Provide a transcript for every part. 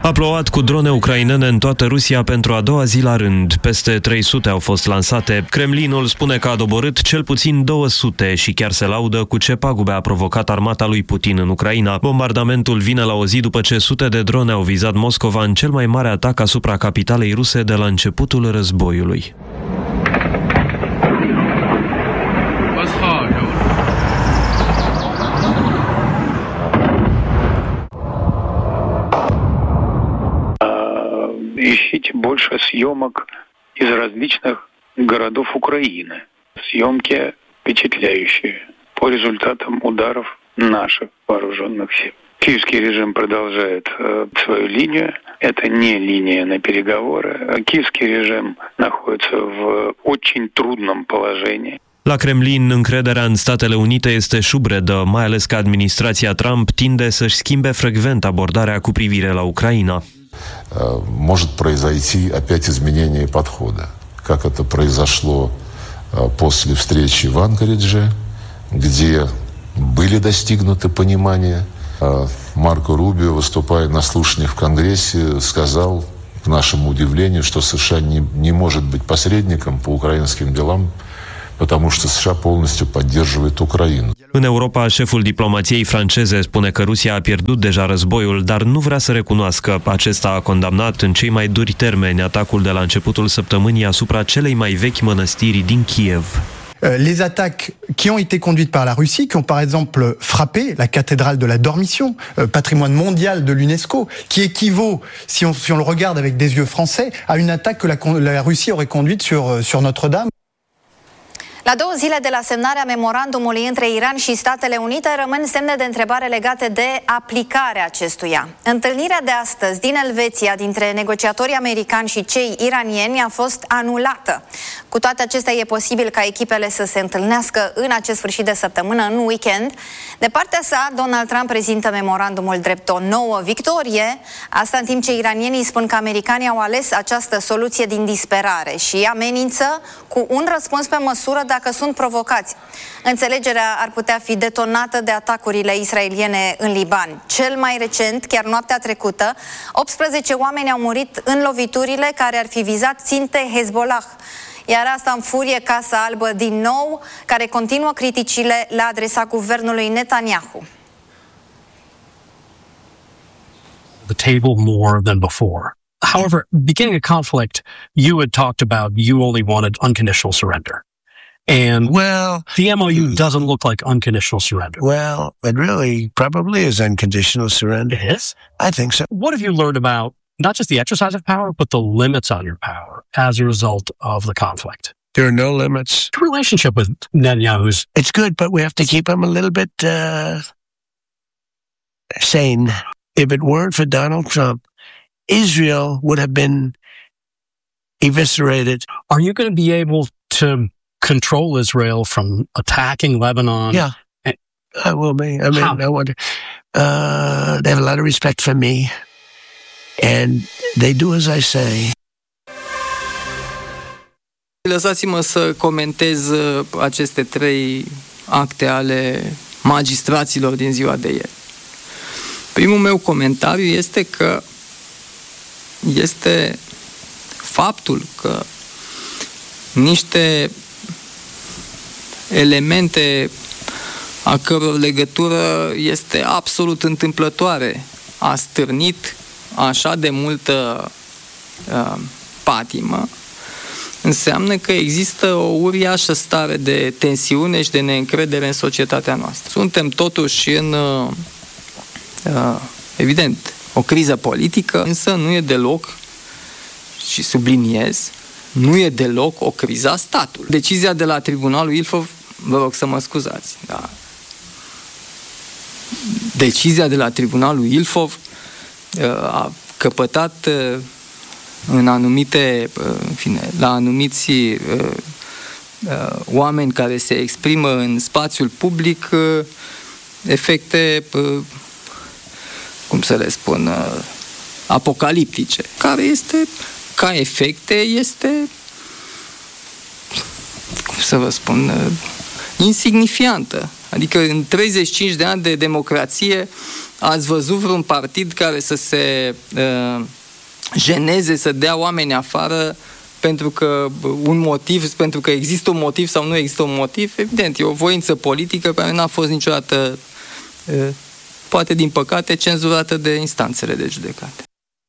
A plouat cu drone ucrainene în toată Rusia pentru a doua zi la rând. Peste 300 au fost lansate. Kremlinul spune că a doborât cel puțin 200 și chiar se laudă cu ce pagube a provocat armata lui Putin în Ucraina. Bombardamentul vine la o zi după ce sute de drone au vizat Moscova în cel mai mare atac asupra capitalei ruse de la începutul războiului. Ищите больше съемок из различных городов Украины. Съемки впечатляющие по результатам ударов наших вооруженных сил. Киевский режим продолжает свою линию. Это не линия на переговоры. Киевский режим находится в очень трудном положении. La Kremlin, încrederea în Statele Unite este șubredă, mai ales că administrația Trump tinde să-și schimbe frecvent abordarea cu privire la Ucraina. Может произойти опять изменение подхода, как это произошло после встречи в Анкоридже, где были достигнуты понимания. Марко Рубио, выступая на слушаниях в Конгрессе, сказал, к нашему удивлению, что США не может быть посредником по украинским делам, потому что США полностью поддерживает Украину. În Europa, șeful diplomației franceze spune că Rusia a pierdut deja războiul, dar nu vrea să recunoască. Acesta a condamnat în cei mai duri termeni atacul de la începutul săptămânii asupra celei mai vechi mănăstiri din Kiev. Les attaques qui ont été conduites par la Russie, qui ont par exemple frappé la cathédrale de la Dormition, patrimoine mondial de l'UNESCO, qui équivaut, si on le regarde avec des yeux français, à une attaque que la Russie aurait conduite sur Notre-Dame. La 2 zile de la semnarea memorandumului între Iran și Statele Unite rămân semne de întrebare legate de aplicarea acestuia. Întâlnirea de astăzi din Elveția dintre negociatorii americani și cei iranieni a fost anulată. Cu toate acestea, e posibil ca echipele să se întâlnească în acest sfârșit de săptămână, în weekend. De partea sa, Donald Trump prezintă memorandumul drept o nouă victorie. Asta în timp ce iranienii spun că americanii au ales această soluție din disperare și amenință cu un răspuns pe măsură dacă sunt provocați. Înțelegerea ar putea fi detonată de atacurile israeliene în Liban. Cel mai recent, chiar noaptea trecută, 18 oameni au murit în loviturile care ar fi vizat ținte Hezbollah. Iar asta înfurie Casa Albă din nou, care continuă criticile la adresa guvernului Netanyahu. The table more than before. However, beginning a conflict, you had talked about you only wanted unconditional surrender. And the MOU doesn't look like unconditional surrender. Well, it really probably is unconditional surrender. It is? I think so. What have you learned about not just the exercise of power, but the limits on your power as a result of the conflict? There are no limits. The relationship with Netanyahu's... It's good, but we have to keep him a little bit sane. If it weren't for Donald Trump, Israel would have been eviscerated. Are you going to be able to control Israel from attacking Lebanon? Yeah, I will be. I mean, I wonder. They have a lot of respect for me, and they do as I say. Lăsați-mă să comentez aceste 3 acte ale magistraților din ziua de ieri. Primul meu comentariu este că este faptul că niște elemente a căror legătură este absolut întâmplătoare a stârnit așa de multă patimă, înseamnă că există o uriașă stare de tensiune și de neîncredere în societatea noastră. Suntem totuși în, evident, o criză politică, însă nu e deloc, și subliniez, nu e deloc o criză a statului. Decizia de la Tribunalul Ilfov, vă rog să mă scuzați, da. Decizia de la Tribunalul Ilfov a căpătat în anumite, în fine, la anumiți oameni care se exprimă în spațiul public efecte, cum să le spun, apocaliptice, care este, ca efecte, este, cum să vă spun, insignifiantă Adică în 35 de ani de democrație ați văzut vreun partid care să se jeneze, să dea oameni afară pentru că un motiv, pentru că există un motiv sau nu există un motiv? Evident, e o voință politică care n-a fost niciodată, poate din păcate, cenzurată de instanțele de judecată.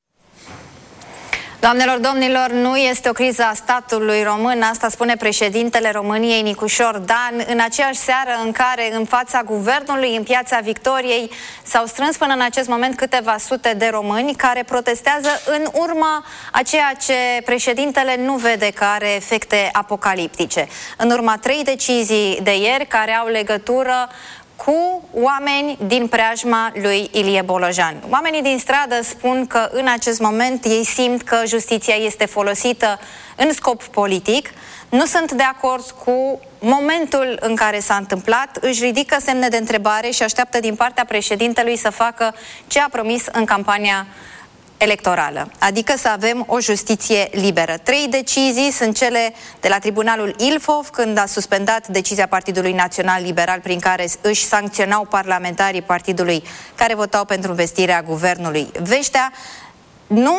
Doamnelor, domnilor, nu este o criză a statului român, asta spune președintele României, Nicușor Dan, în aceeași seară în care în fața guvernului, în Piața Victoriei, s-au strâns până în acest moment câteva sute de români care protestează în urma a ceea ce președintele nu vede că are efecte apocaliptice. În urma 3 decizii de ieri care au legătură cu oameni din preajma lui Ilie Bolojan. Oamenii din stradă spun că în acest moment ei simt că justiția este folosită în scop politic, nu sunt de acord cu momentul în care s-a întâmplat, își ridică semne de întrebare și așteaptă din partea președintelui să facă ce a promis în campania electorală, adică să avem o justiție liberă. 3 decizii sunt cele de la Tribunalul Ilfov, când a suspendat decizia Partidului Național Liberal prin care își sancționau parlamentarii partidului care votau pentru investirea guvernului Veștea. Nu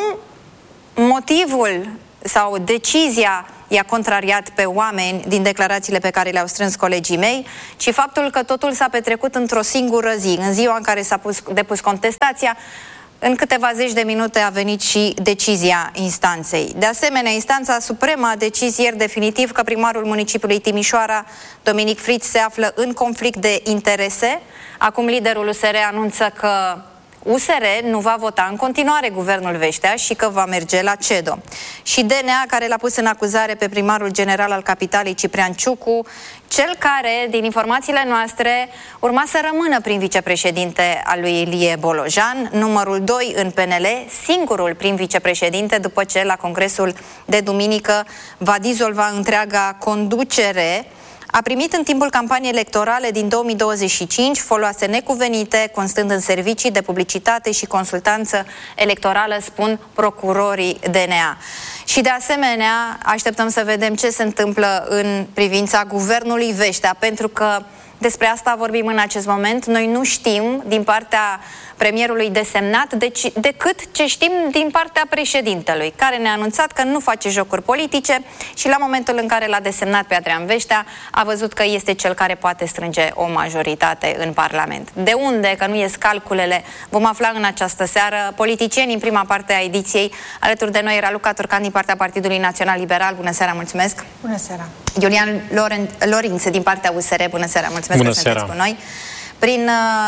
motivul sau decizia i-a contrariat pe oameni din declarațiile pe care le-au strâns colegii mei, ci faptul că totul s-a petrecut într-o singură zi, în ziua în care s-a depus contestația. În câteva zeci de minute a venit și decizia instanței. De asemenea, instanța supremă a decis ieri definitiv că primarul municipiului Timișoara, Dominic Fritz, se află în conflict de interese. Acum liderul USR anunță că USR nu va vota în continuare guvernul Veștea și că va merge la CEDO. Și DNA, care l-a pus în acuzare pe primarul general al capitalei, Ciprian Ciucu, cel care, din informațiile noastre, urma să rămână prim vicepreședinte al lui Ilie Bolojan, numărul 2 în PNL, singurul prim vicepreședinte după ce la congresul de duminică va dizolva întreaga conducere, a primit în timpul campaniei electorale din 2025 foloase necuvenite, constând în servicii de publicitate și consultanță electorală, spun procurorii DNA. Și de asemenea, așteptăm să vedem ce se întâmplă în privința guvernului Veștea, pentru că despre asta vorbim în acest moment. Noi nu știm din partea premierului desemnat decât ce știm din partea președintelui, care ne-a anunțat că nu face jocuri politice și la momentul în care l-a desemnat pe Adrian Veștea a văzut că este cel care poate strânge o majoritate în Parlament. De unde, că nu ies calculele, vom afla în această seară. Politicieni în prima parte a ediției. Alături de noi era Luca Turcan din partea Partidului Național Liberal. Bună seara, mulțumesc! Bună seara! Iulian Lorinț din partea USR. Bună seara, mulțumesc că sunteți cu noi! Prin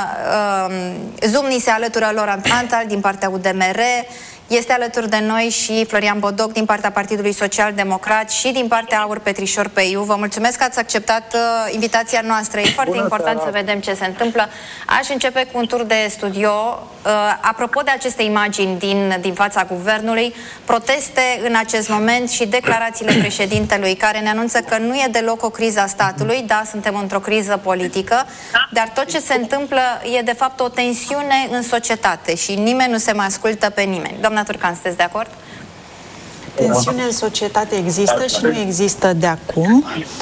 Zoom ni se alătură Laurent Antal din partea UDMR, este alături de noi și Florian Bodoc din partea Partidului Social Democrat și din partea Aur Petrișor PIU. Vă mulțumesc că ați acceptat invitația noastră. E foarte important să vedem ce se întâmplă. Aș începe cu un tur de studio. Apropo de aceste imagini din fața guvernului, proteste în acest moment și declarațiile președintelui care ne anunță că nu e deloc o criză a statului, da, suntem într-o criză politică, dar tot ce se întâmplă e de fapt o tensiune în societate și nimeni nu se mai ascultă pe nimeni. Doamna Turcan, sunteți de acord? Tensiune în societate există și nu există de acum.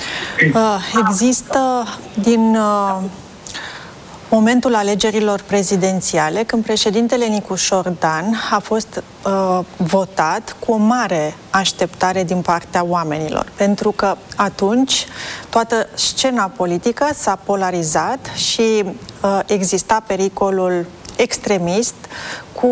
Există din momentul alegerilor prezidențiale, când președintele Nicușor Dan a fost votat cu o mare așteptare din partea oamenilor. Pentru că atunci toată scena politică s-a polarizat și exista pericolul extremist cu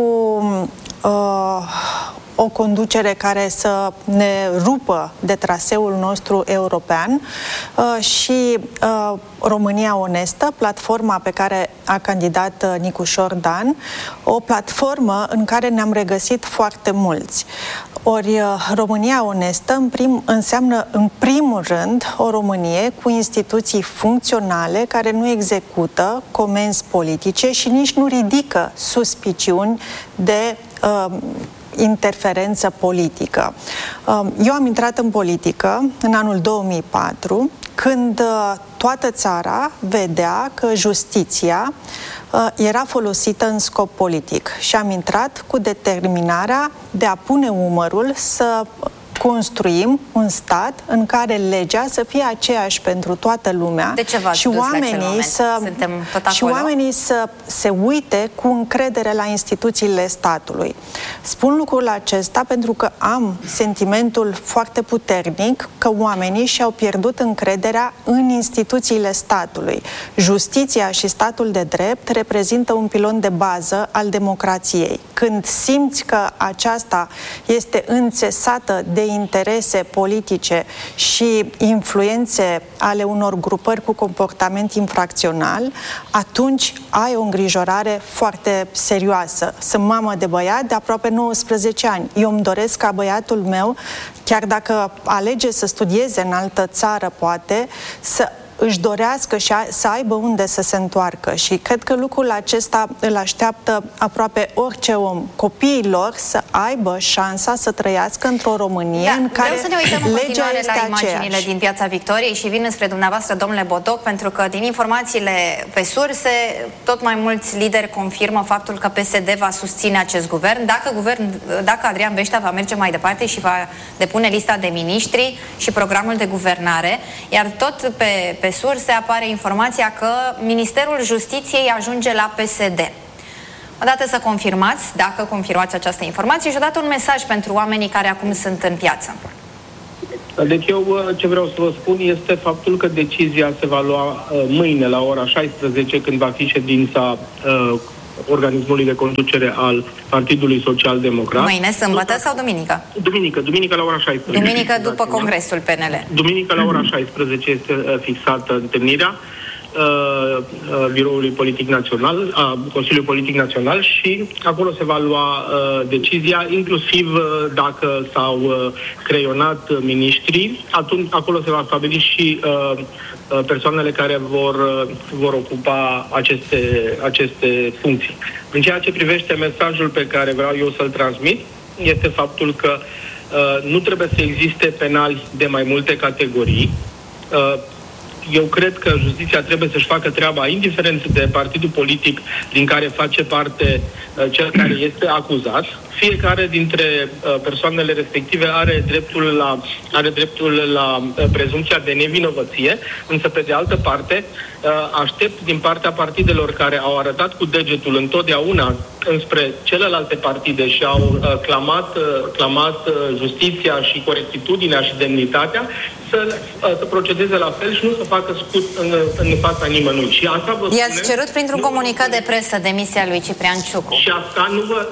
o conducere care să ne rupă de traseul nostru european și România Onestă, platforma pe care a candidat Nicușor Dan, o platformă în care ne-am regăsit foarte mulți. Ori România Onestă înseamnă în primul rând o Românie cu instituții funcționale care nu execută comenzi politice și nici nu ridică suspiciuni de interferență politică. Eu am intrat în politică în anul 2004, când toată țara vedea că justiția era folosită în scop politic și am intrat cu determinarea de a pune umărul să construim un stat în care legea să fie aceeași pentru toată lumea și oamenii să se uite cu încredere la instituțiile statului. Spun lucrul acesta pentru că am sentimentul foarte puternic că oamenii și-au pierdut încrederea în instituțiile statului. Justiția și statul de drept reprezintă un pilon de bază al democrației. Când simți că aceasta este înțesată de interese politice și influențe ale unor grupări cu comportament infracțional, atunci ai o îngrijorare foarte serioasă. Sunt mamă de băiat de aproape 19 ani. Eu îmi doresc ca băiatul meu, chiar dacă alege să studieze în altă țară, poate, să își dorească și să aibă unde să se întoarcă. Și cred că lucrul acesta îl așteaptă aproape orice om. Copiii lor să aibă șansa să trăiască într-o Românie în care vreau să ne uităm în continuare la imaginile aceeași. din Piața Victoriei și vin spre dumneavoastră, domnule Botoc, pentru că din informațiile pe surse, tot mai mulți lideri confirmă faptul că PSD va susține acest guvern. Dacă Adrian Beștea va merge mai departe și va depune lista de miniștri și programul de guvernare, iar tot pe surse apare informația că Ministerul Justiției ajunge la PSD. Odată să confirmați, dacă confirmați această informație, și odată un mesaj pentru oamenii care acum sunt în piață. Deci eu ce vreau să vă spun este faptul că decizia se va lua mâine la ora 16, când va fi ședința organismului de conducere al Partidului Social-Democrat. Mâine, sâmbătă sau duminică? Duminică la ora 16. Duminică după congresul PNL. Duminică la ora 16 este fixată întâlnirea Biroului Politic Național, a Consiliului Politic Național, și acolo se va lua decizia, inclusiv dacă s-au creionat miniștrii, atunci acolo se va stabili și persoanele care vor ocupa aceste funcții. În ceea ce privește mesajul pe care vreau eu să-l transmit, este faptul că nu trebuie să existe penali de mai multe categorii. Eu cred că justiția trebuie să-și facă treaba, indiferent de partidul politic din care face parte cel care este acuzat. Fiecare dintre persoanele respective are dreptul la prezumția de nevinovăție, însă pe de altă parte aștept din partea partidelor care au arătat cu degetul întotdeauna înspre celelalte partide și au clamat justiția și corectitudinea și demnitatea să procedeze la fel și nu să facă scut în fața nimănui. Și asta vă spune... I-ați cerut printr-un comunicat de presă demisia lui Ciprian Ciucu. Și asta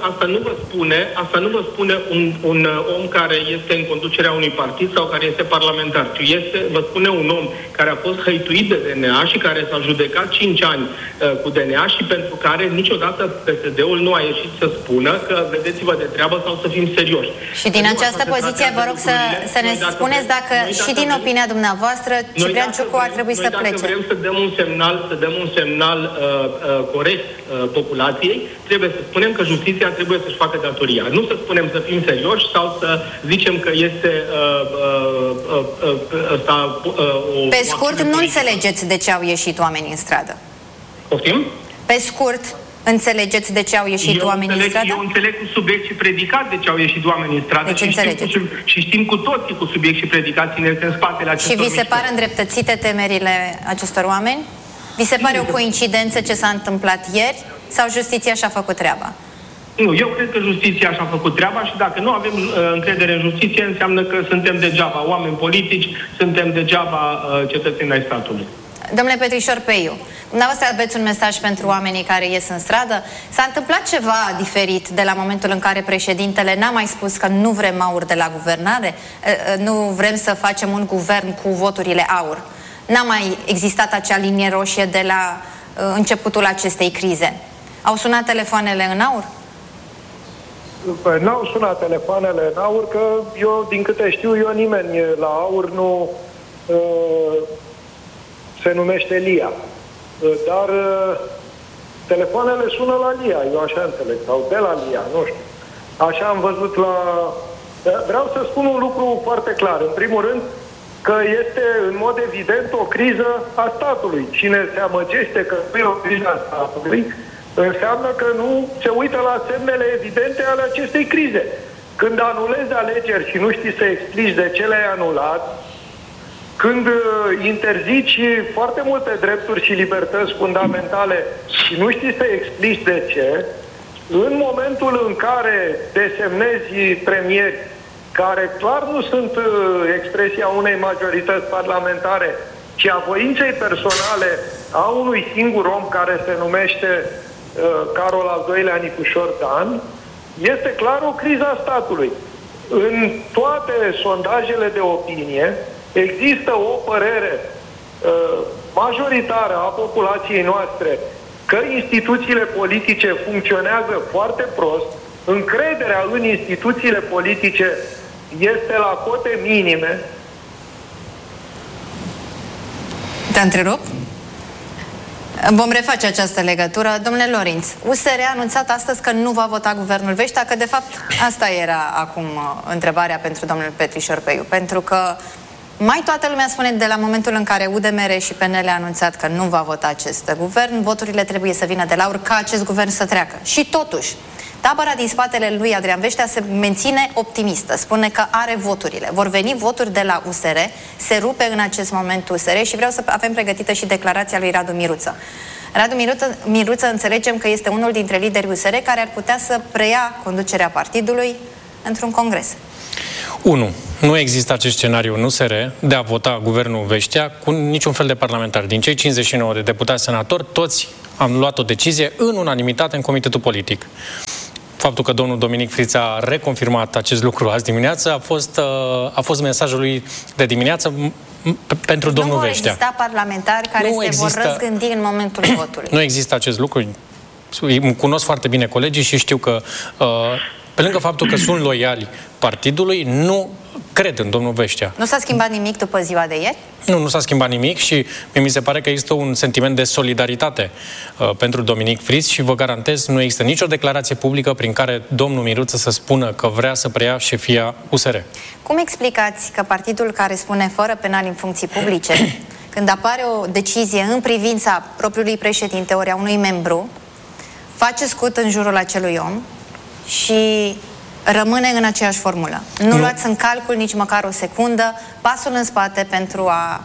nu vă spune un om care este în conducerea unui partid sau care este parlamentar, ci vă spune un om care a fost hăituit de DNA și care s-a judecat 5 ani cu DNA și pentru care niciodată PSD-ul nu a ieșit să spună că vedeți-vă de treabă sau să fim serioși. Și din această poziție vă rog să ne spuneți dacă și din opinia dumneavoastră Ciprian Ciucu ar trebui să plece. Dacă vrem să dăm un semnal corect populației, trebuie să spunem că justiția trebuie să-și facă datoria. Nu să spunem să fim serioși sau să zicem că este pe scurt, nu înțelegeți de ce au ieșit oamenii în stradă. Poftim? Pe scurt, înțelegeți de ce au ieșit oamenii în stradă? Eu înțeleg cu subiect și predicat de ce au ieșit oamenii în stradă. Deci și știm cu toții cu subiect și predicat în spatele acestor mișcări. Și vi se par îndreptățite temerile acestor oameni? Vi se pare o coincidență ce s-a întâmplat ieri? Sau justiția și-a făcut treaba? Nu, eu cred că justiția și-a făcut treaba și dacă nu avem încredere în justiție, înseamnă că suntem degeaba oameni politici, suntem degeaba cetățeni ai statului. Domnule Petrișor Peiu, dumneavoastră aveți un mesaj pentru oamenii care ies în stradă? S-a întâmplat ceva diferit de la momentul în care președintele n-a mai spus că nu vrem aur de la guvernare? Nu vrem să facem un guvern cu voturile aur? N-a mai existat acea linie roșie de la începutul acestei crize. Au sunat telefoanele în aur? N-au sunat telefoanele în aur, că eu, din câte știu eu, nimeni la aur nu se numește Lia. Dar telefoanele sună la Lia, eu așa înțeleg, sau de la Lia, nu știu. Așa am văzut la... Vreau să spun un lucru foarte clar. În primul rând, că este în mod evident o criză a statului. Cine se amăgește că nu e o criză a statului, înseamnă că nu se uită la semnele evidente ale acestei crize. când anulezi alegeri și nu știi să explici de ce le-ai anulat, când interzici foarte multe drepturi și libertăți fundamentale și nu știi să explici de ce, în momentul în care desemnezi premieri care clar nu sunt expresia unei majorități parlamentare, ci a voinței personale a unui singur om care se numește Carol al II-lea Nicușor Dan, este clar o criză a statului. În toate sondajele de opinie există o părere majoritară a populației noastre că instituțiile politice funcționează foarte prost, încrederea în instituțiile politice este la cote minime. Te întrerup? Vom reface această legătură. Domnule Lorinț, USR a anunțat astăzi că nu va vota guvernul Veștea, că de fapt asta era acum întrebarea pentru domnul Petrișor Peiu, pentru că mai toată lumea spune de la momentul în care UDMR și PNL a anunțat că nu va vota acest guvern, voturile trebuie să vină de la ca acest guvern să treacă. Și totuși, tabăra din spatele lui Adrian Veștea se menține optimistă, spune că are voturile. Vor veni voturi de la USR, se rupe în acest moment USR și vreau să avem pregătită și declarația lui Radu Miruță. Radu Miruță înțelegem că este unul dintre liderii USR care ar putea să preia conducerea partidului într-un congres. 1. Nu există acest scenariu în USR de a vota guvernul Veștea cu niciun fel de parlamentar. Din cei 59 de deputați senatori, toți am luat o decizie în unanimitate în comitetul politic. Faptul că domnul Dominic Friț a reconfirmat acest lucru azi dimineață a fost mesajul lui de dimineață pentru domnul Veștea. Nu vor exista parlamentari care vor răzgândi în momentul votului. Nu există acest lucru. Îmi cunosc foarte bine colegii și știu că pe lângă faptul că sunt loiali partidului, nu cred în domnul Veștea. Nu s-a schimbat nimic după ziua de ieri? Nu s-a schimbat nimic și mi se pare că există un sentiment de solidaritate pentru Dominic Friț și vă garantez, nu există nicio declarație publică prin care domnul Miruță să spună că vrea să preia șefia USR. Cum explicați că partidul care spune fără penal în funcții publice, când apare o decizie în privința propriului președinte ori a unui membru, face scut în jurul acelui om și rămâne în aceeași formulă? Nu luați în calcul nici măcar o secundă pasul în spate pentru a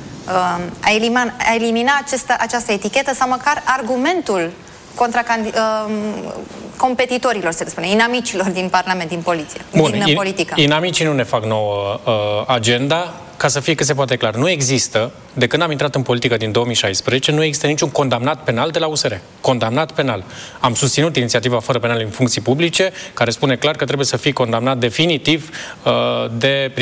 elimina această etichetă sau măcar argumentul contra competitorilor, să le spune, inamicilor din Parlament, din poliție, din politică. Inamicii nu ne fac nouă agenda, ca să fie cât se poate clar. Nu există, de când am intrat în politică din 2016, nu există niciun condamnat penal de la USR. Condamnat penal. Am susținut inițiativa fără penal în funcții publice, care spune clar că trebuie să fii condamnat definitiv de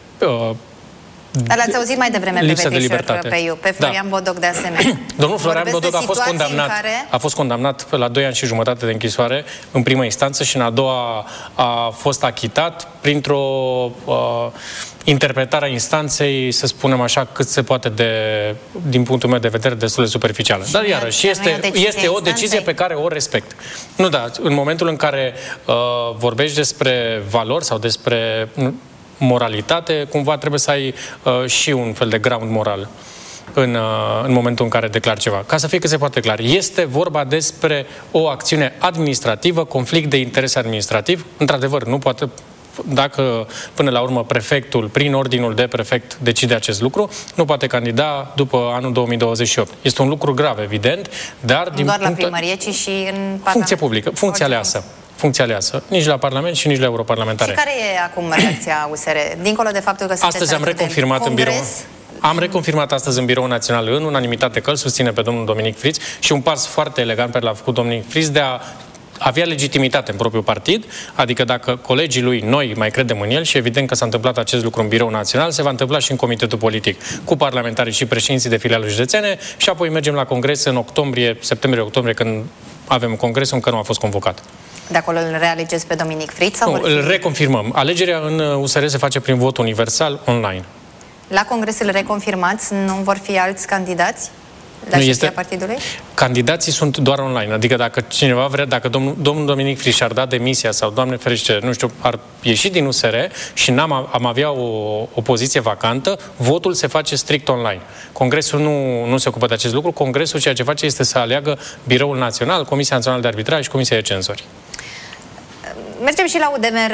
dar l-ați auzit mai devreme pe Petrișor Peiu, pe Florian Bodoc de asemenea. Domnul Florian Bodoc a fost condamnat la 2 ani și jumătate de închisoare în primă instanță și în a doua a fost achitat printr-o interpretare a instanței, să spunem așa, cât se poate din punctul meu de vedere, destul de superficială. Dar iarăși, este o decizie pe care o respect. Nu, da, în momentul în care vorbești despre valori sau despre moralitate, cumva trebuie să ai și un fel de ground moral în momentul în care declari ceva. Ca să fie cât se poate clar, este vorba despre o acțiune administrativă, conflict de interes administrativ. Într-adevăr, nu poate, dacă până la urmă prefectul, prin ordinul de prefect, decide acest lucru, nu poate candida după anul 2028. Este un lucru grav, evident, dar nu doar la primărie, ci și în Parlament. Funcție publică, funcție aleasă. Funcție aleasă. Nici la Parlament și nici la europarlamentare. Și care e acum reacția USR? Dincolo de faptul că astăzi am reconfirmat în birou. Am reconfirmat astăzi în Biroul Național în unanimitate că îl susține pe domnul Dominic Friț și un pas foarte elegant pe l-a făcut Dominic Friț de a avea legitimitate în propriul partid, adică dacă colegii lui, noi, mai credem în el și evident că s-a întâmplat acest lucru în Biroul Național, se va întâmpla și în Comitetul Politic, cu parlamentarii și președinții de filiale județene și apoi mergem la congres în octombrie, septembrie-octombrie, când avem congresul, încă nu a fost convocat. De acolo îl realegeți pe Dominic Friț? Sau îl reconfirmăm. Alegerea în USR se face prin vot universal online. La congres îl reconfirmați? Nu vor fi alți candidați la șefia partidului? Candidații sunt doar online. Adică dacă cineva vrea, dacă domnul Dominic Friț ar da demisia sau, Doamne ferește, nu știu, ar ieși din USR și am avea o poziție vacantă, votul se face strict online. Congresul nu se ocupă de acest lucru. Congresul ceea ce face este să aleagă Biroul Național, Comisia Națională de Arbitraj și Comisia de Cenzori. Mergem și la UDMR.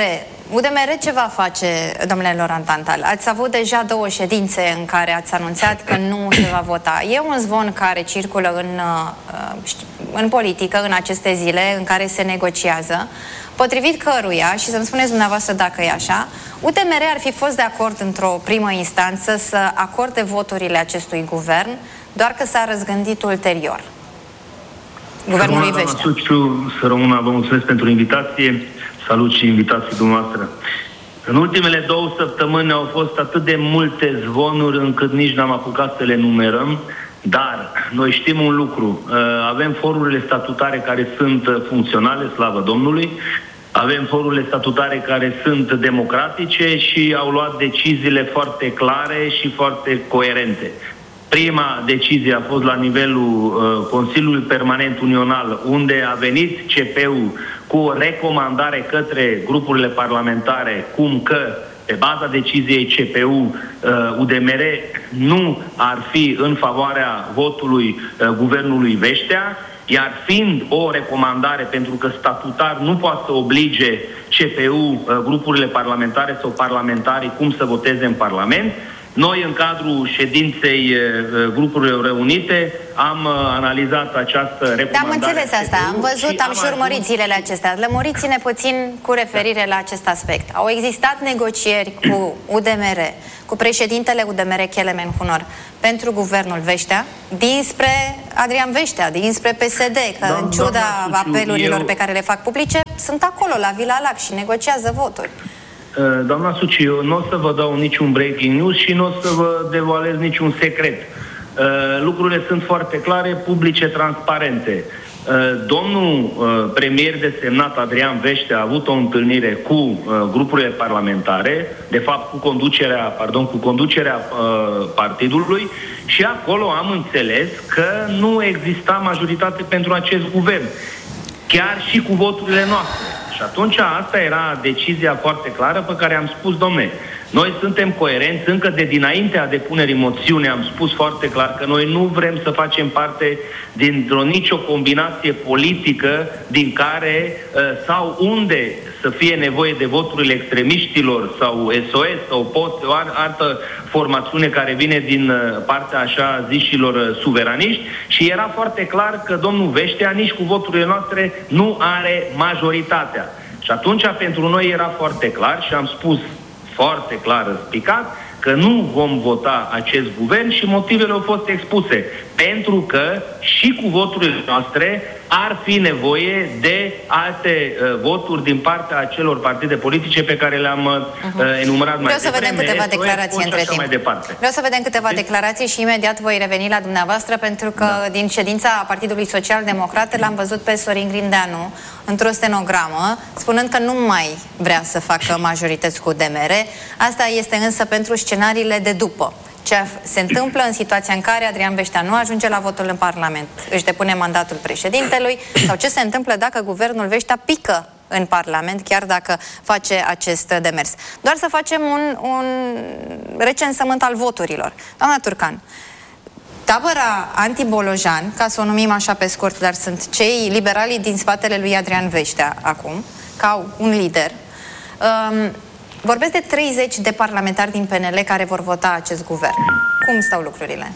UDMR ce va face, domnule Laurent Tantal? Ați avut deja 2 ședințe în care ați anunțat că nu se va vota. E un zvon care circulă în politică în aceste zile în care se negociază, potrivit căruia, și să-mi spuneți dumneavoastră dacă e așa, UDMR ar fi fost de acord într-o primă instanță să acorde voturile acestui guvern, doar că s-a răzgândit ulterior. Guvernul Veștea. Să rămână, vă mulțumesc pentru invitație. Salut și invitații dumneavoastră. În ultimele 2 săptămâni au fost atât de multe zvonuri încât nici n-am apucat să le numerăm, dar noi știm un lucru. Avem forurile statutare care sunt funcționale, slavă Domnului, avem forurile statutare care sunt democratice și au luat deciziile foarte clare și foarte coerente. Prima decizie a fost la nivelul Consiliului Permanent Unional, unde a venit CP-ul cu o recomandare către grupurile parlamentare, cum că, pe baza deciziei CP-ul, UDMR nu ar fi în favoarea votului guvernului Veștea, iar fiind o recomandare, pentru că statutar nu poate să oblige CP-ul, grupurile parlamentare sau parlamentarii cum să voteze în Parlament, noi, în cadrul ședinței grupurilor reunite, am analizat această recomandare. Da, am înțeles asta, am văzut, am și urmărit zilele acestea. Lămuriți-ne puțin cu referire la acest aspect. Au existat negocieri cu UDMR, cu președintele UDMR, Kelemen Hunor, pentru guvernul Veștea, dinspre Adrian Veștea, dinspre PSD, că în ciuda apelurilor pe care le fac publice, sunt acolo, la Vila Lac, și negociază voturi. Doamna Suciu, eu nu o să vă dau niciun breaking news și nu o să vă devoalez niciun secret. Lucrurile sunt foarte clare, publice, transparente. Domnul premier desemnat Adrian Veștea a avut o întâlnire cu grupurile parlamentare, de fapt cu conducerea partidului, și acolo am înțeles că nu exista majoritate pentru acest guvern, chiar și cu voturile noastre. Și atunci asta era decizia foarte clară pe care am spus, domne, noi suntem coerenți, încă de dinaintea depunerii moțiunii am spus foarte clar că noi nu vrem să facem parte dintr-o nicio combinație politică din care sau unde să fie nevoie de voturile extremiștilor sau SOS sau POT, o altă formațiune care vine din partea așa zișilor suveraniști, și era foarte clar că domnul Veștea nici cu voturile noastre nu are majoritatea. Și atunci pentru noi era foarte clar și am spus foarte clar, răspicat, că nu vom vota acest guvern și motivele au fost expuse. Pentru că și cu voturile noastre ar fi nevoie de alte voturi din partea acelor partide politice pe care le-am enumerat mai devreme. Vreau să vedem câteva declarații între timp. Vreau să vedem câteva declarații și imediat voi reveni la dumneavoastră, pentru că din ședința Partidului Social Democrat l-am văzut pe Sorin Grindeanu într-o stenogramă, spunând că nu mai vrea să facă majorități cu UDMR. Asta este însă pentru scenariile de după. Ce se întâmplă în situația în care Adrian Veștea nu ajunge la votul în Parlament, își depune mandatul președintelui, sau ce se întâmplă dacă guvernul Veștea pică în Parlament, chiar dacă face acest demers. Doar să facem un recensământ al voturilor. Doamna Turcan, tabăra anti-Bolojan, ca să o numim așa pe scurt, dar sunt cei liberali din spatele lui Adrian Veștea acum, ca un lider, vorbesc de 30 de parlamentari din PNL care vor vota acest guvern. Cum stau lucrurile?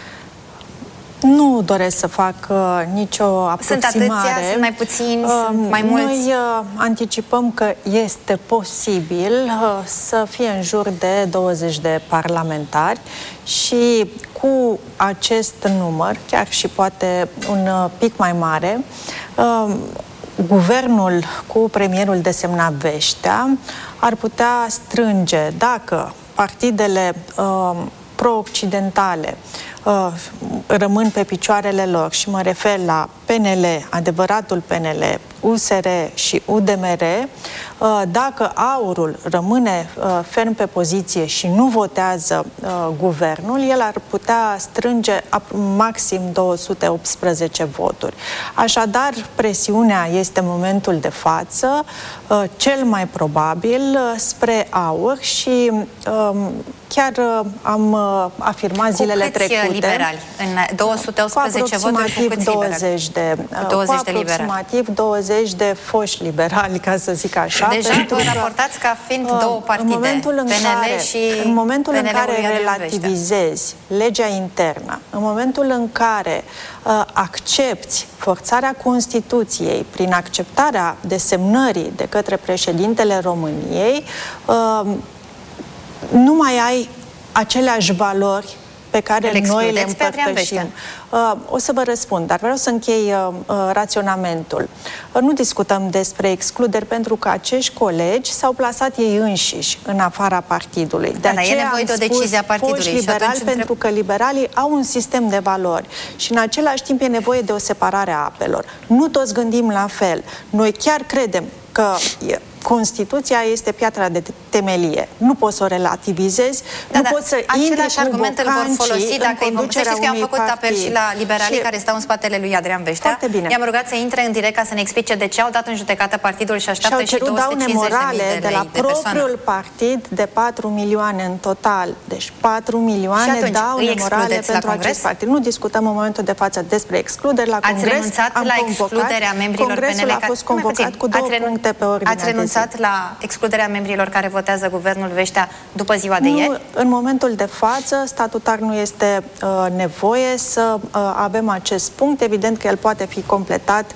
Nu doresc să fac nicio aproximare. Sunt atâția, sunt mai puțini, sunt mai mulți? Noi anticipăm că este posibil să fie în jur de 20 de parlamentari și cu acest număr, chiar și poate un pic mai mare, guvernul cu premierul desemnat Veștea ar putea strânge, dacă partidele pro-occidentale rămân pe picioarele lor, și mă refer la PNL, adevăratul PNL, USR și UDMR, dacă Aurul rămâne ferm pe poziție și nu votează guvernul, el ar putea strânge maxim 218 voturi. Așadar, presiunea este în momentul de față cel mai probabil spre Aur și chiar am afirmat zilele trecute. Liberali? În 218 voturi, cu câți 20 de liberali? Aproximativ 20 20 de foști liberali, ca să zic așa. Deja vă raportați ca fiind două partide, în momentul în care relativizezi legea internă, în momentul în care accepți forțarea Constituției prin acceptarea desemnării de către președintele României, nu mai ai aceleași valori pe care noi le împărtășim. O să vă răspund, dar vreau să închei raționamentul. Nu discutăm despre excluderi pentru că acești colegi s-au plasat ei înșiși în afara partidului. De aceea e nevoie de o decizie a partidului. Liberali, pentru că liberalii au un sistem de valori și în același timp e nevoie de o separare a apelor. Nu toți gândim la fel. Noi chiar credem că Constituția este piatra de temelie. Nu poți să o relativizezi, nu poți să intri cu argumente îl vor folosi dacă îi vom... Să știți că am făcut apel și la liberalii care stau în spatele lui Adrian Veștea. I-am rugat să intre în direct ca să ne explice de ce au dat în judecată partidul și așteaptă și 250.000 de la propriul partid de 4 milioane în total. Deci 4 milioane daune morale pentru acest partid. Nu discutăm în momentul de față despre excluderi la Congres. Ați renunțat la excluderea membrilor PNL? Congresul a fost convocat cu 2 puncte pe ordine de zi. Ați renunțat la excluderea membrilor care votează guvernul Veștea după ziua de ieri? În momentul de față, statutar nu este nevoie să avem acest punct. Evident că el poate fi completat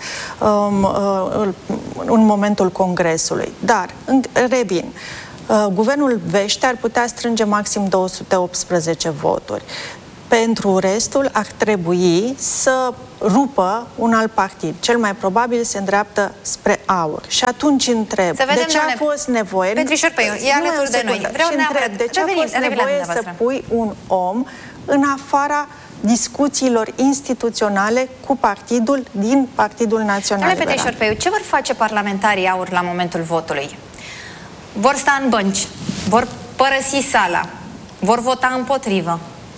în momentul Congresului. Dar, revin, guvernul Veștea ar putea strânge maxim 218 voturi. Pentru restul ar trebui să rupă un alt partid. Cel mai probabil se îndreaptă spre AUR. Și atunci întreb, de ce a fost nevoie... Petrișor Peiu, e alături de noi. Vreau neapărat, de ce a fost nevoie să pui un om în afara discuțiilor instituționale cu partidul din Partidul Național Liberal? Petrișor Peiu, ce vor face parlamentarii AUR la momentul votului? Vor sta în bănci, vor părăsi sala, vor vota împotrivă.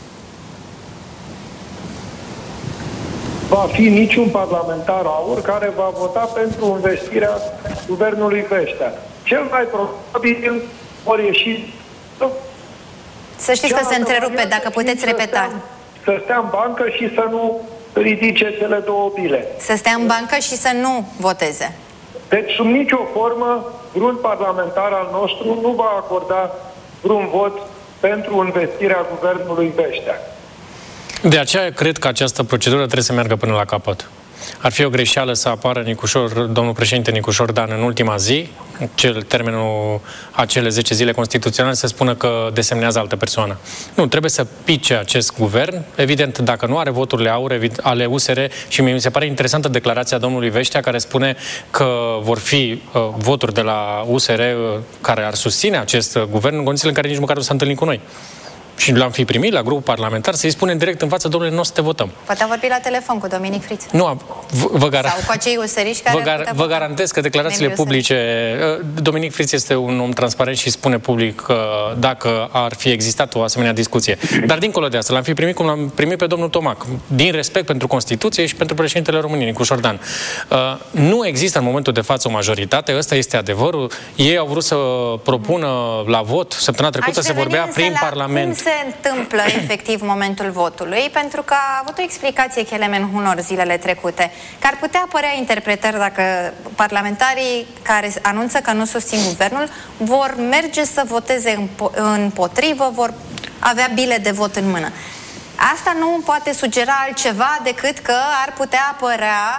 Va fi niciun parlamentar AUR care va vota pentru învestirea guvernului Veștea. Cel mai probabil vor ieși... Să știți că se întrerupe, dacă puteți repeta. Să stea în bancă și să nu ridice cele două bile. Să stea în bancă și să nu voteze. Deci, sub nicio formă, vreun parlamentar al nostru nu va acorda vreun vot pentru învestirea guvernului Veștea. De aceea cred că această procedură trebuie să meargă până la capăt. Ar fi o greșeală să apară domnul președinte Nicușor Dan în ultima zi, termenul acele 10 zile constituționale, să spună că desemnează altă persoană. Nu, trebuie să pice acest guvern. Evident, dacă nu are voturile AUR ale USR, și mi se pare interesantă declarația domnului Veștea, care spune că vor fi voturi de la USR care ar susține acest guvern în condițiile în care nici măcar nu s-a întâlnit cu noi. Și l-am fi primit la grupul parlamentar să-i spunem direct în față, domnule, nu o să te votăm. Poate a vorbit la telefon cu Dominic Friț. Nu, sau cu acei useriști care vă garantez că declarațiile publice... Dominic Friț este un om transparent și spune public că dacă ar fi existat o asemenea discuție. Dar dincolo de asta, l-am fi primit cum l-am primit pe domnul Tomac, din respect pentru Constituție și pentru președintele României, Nicușor Dan. Nu există în momentul de față o majoritate, ăsta este adevărul. Ei au vrut să propună la vot, săptămâna trecută se vorbea prin Parlament. Se întâmplă efectiv momentul votului, pentru că a avut o explicație Kelemen Hunor zilele trecute, că ar putea apărea interpretări dacă parlamentarii care anunță că nu susțin guvernul vor merge să voteze împotrivă, vor avea bile de vot în mână. Asta nu poate sugera altceva decât că ar putea apărea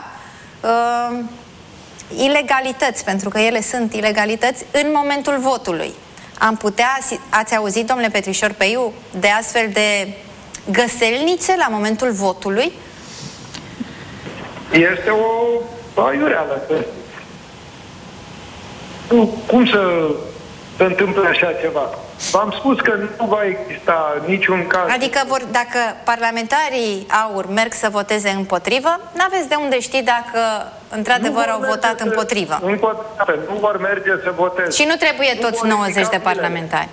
ilegalități, pentru că ele sunt ilegalități în momentul votului. Ați auzit, domnule Petrișor Peiu, de astfel de găselnițe la momentul votului? Este o aiureală. Cum să se întâmple așa ceva? V-am spus că nu va exista niciun caz. Adică dacă parlamentarii AUR merg să voteze împotrivă, n-aveți de unde ști dacă într-adevăr au votat împotrivă. Nu vor merge să voteze. Și nu trebuie toți 90 de parlamentari.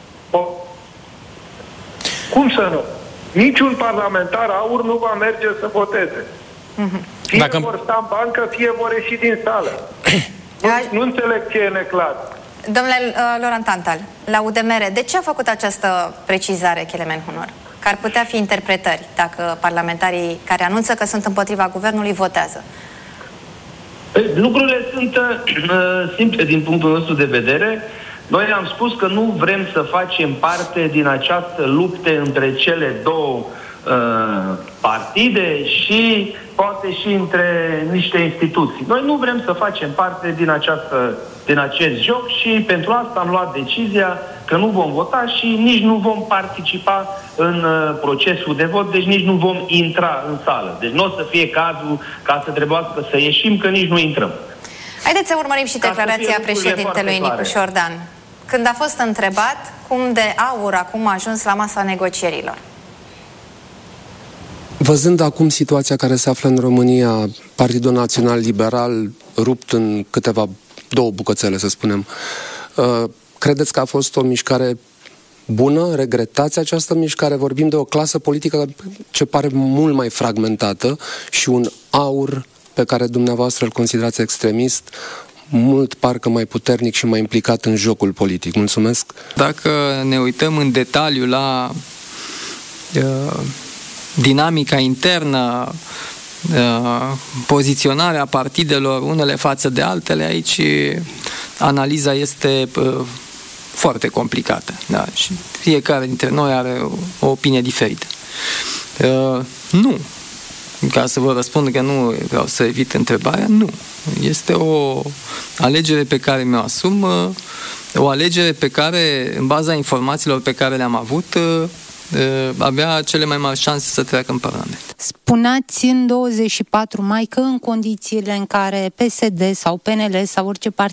Cum să nu? Niciun parlamentar AUR nu va merge să voteze. Fie vor sta în bancă, fie vor ieși din sală. Nu înțeleg ce e neclar. Domnule Laurent Tantal, la UDMR, de ce a făcut această precizare Kelemen Hunor? Că ar putea fi interpretări dacă parlamentarii care anunță că sunt împotriva guvernului votează. Lucrurile sunt simple din punctul nostru de vedere. Noi am spus că nu vrem să facem parte din această luptă între cele două partide și poate și între niște instituții. Noi nu vrem să facem parte din acest joc și pentru asta am luat decizia că nu vom vota și nici nu vom participa în procesul de vot, deci nici nu vom intra în sală. Deci nu o să fie cazul ca să trebuiască să ieșim, că nici nu intrăm. Haideți să urmărim și declarația președintelui Nicu Șordan. Când a fost întrebat cum de aur acum a ajuns la masa negocierilor. Văzând acum situația care se află în România, Partidul Național Liberal rupt în două bucățele, să spunem, credeți că a fost o mișcare bună? Regretați această mișcare? Vorbim de o clasă politică ce pare mult mai fragmentată și un aur pe care dumneavoastră îl considerați extremist, mult parcă mai puternic și mai implicat în jocul politic. Mulțumesc! Dacă ne uităm în detaliu la dinamica internă, poziționarea partidelor unele față de altele, aici analiza este foarte complicată. Da? Și fiecare dintre noi are o opinie diferită. Nu. Ca să vă răspund că nu vreau să evit întrebarea, nu. Este o alegere pe care mi-o asum, o alegere pe care, în baza informațiilor pe care le-am avut, avea cele mai mari șanse să treacă în Parlament. Spuneați în 24 mai că în condițiile în care PSD sau PNL sau orice partid